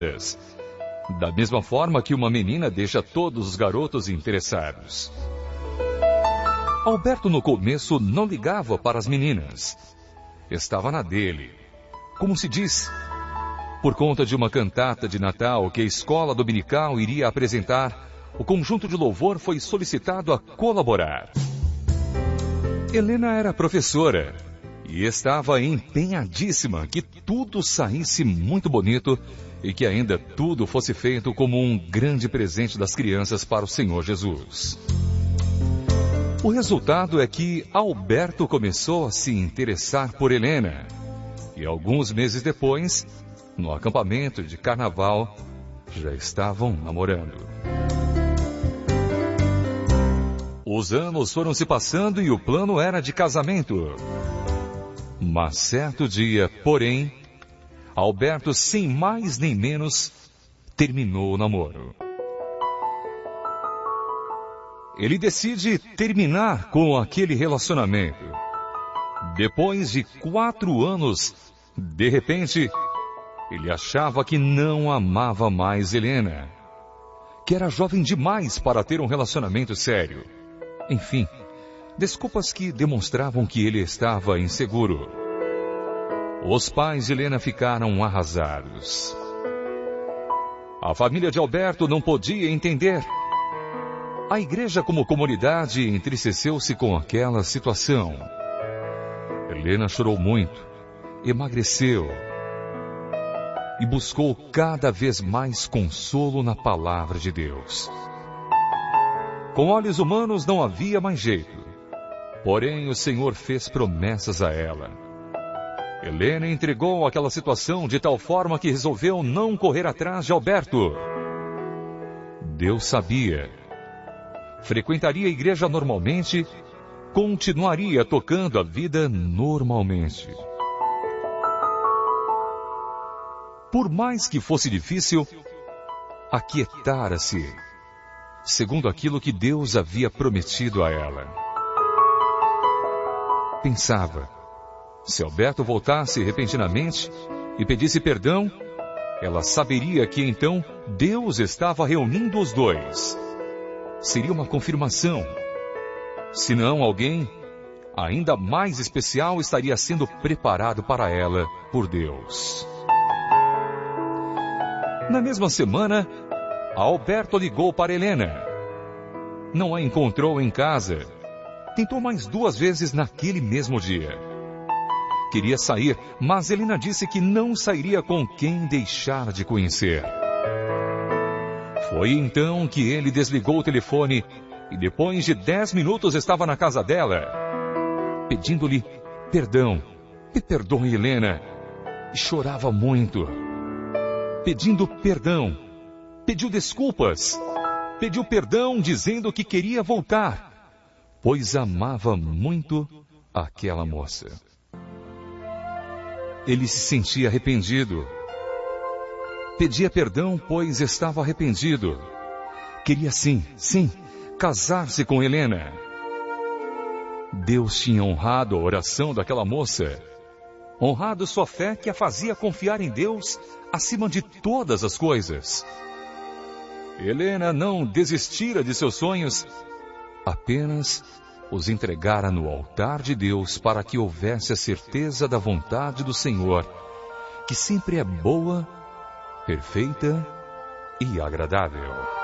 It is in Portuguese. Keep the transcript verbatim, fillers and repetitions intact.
Da mesma forma que uma menina deixa todos os garotos interessados. Alberto no começo não ligava para as meninas. Estava na dele. Como se diz, por conta de uma cantata de Natal que a escola dominical iria apresentar, o conjunto de louvor foi solicitado a colaborar. Helena era professora e estava empenhadíssima que tudo saísse muito bonito e que ainda tudo fosse feito como um grande presente das crianças para o Senhor Jesus. O resultado é que Alberto começou a se interessar por Helena. E alguns meses depois, no acampamento de carnaval, já estavam namorando. Os anos foram se passando e o plano era de casamento. Mas certo dia, porém, Alberto, sem mais nem menos, terminou o namoro. Ele decide terminar com aquele relacionamento. Depois de quatro anos, de repente, ele achava que não amava mais Helena, que era jovem demais para ter um relacionamento sério. Enfim, desculpas que demonstravam que ele estava inseguro. Os pais de Helena ficaram arrasados. A família de Alberto não podia entender. A igreja como comunidade entristeceu-se com aquela situação. Helena chorou muito, emagreceu e buscou cada vez mais consolo na palavra de Deus. Com olhos humanos não havia mais jeito, porém o Senhor fez promessas a ela. Helena entregou aquela situação de tal forma que resolveu não correr atrás de Alberto. Deus sabia. Frequentaria a igreja normalmente, continuaria tocando a vida normalmente. Por mais que fosse difícil, aquietara-se, segundo aquilo que Deus havia prometido a ela. Pensava, se Alberto voltasse repentinamente e pedisse perdão, ela saberia que então Deus estava reunindo os dois. Seria uma confirmação. Se não, alguém ainda mais especial estaria sendo preparado para ela por Deus. Na mesma semana, Alberto ligou para Helena. Não a encontrou em casa. Tentou mais duas vezes naquele mesmo dia. Queria sair, mas Helena disse que não sairia com quem deixara de conhecer. Foi então que ele desligou o telefone e depois de dez minutos estava na casa dela, pedindo-lhe perdão. Me perdoe, Helena. E chorava muito. Pedindo perdão. Pediu desculpas. Pediu perdão dizendo que queria voltar, pois amava muito aquela moça. Ele se sentia arrependido. Pedia perdão, pois estava arrependido. Queria sim, sim, casar-se com Helena. Deus tinha honrado a oração daquela moça. Honrado sua fé que a fazia confiar em Deus acima de todas as coisas. Helena não desistira de seus sonhos, apenas os entregara no altar de Deus para que houvesse a certeza da vontade do Senhor, que sempre é boa, perfeita e agradável.